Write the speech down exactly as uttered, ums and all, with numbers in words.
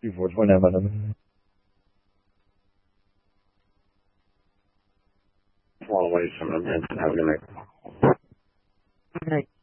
E vou disponer, mano. Well, wait a minute. Have a good night. Good night.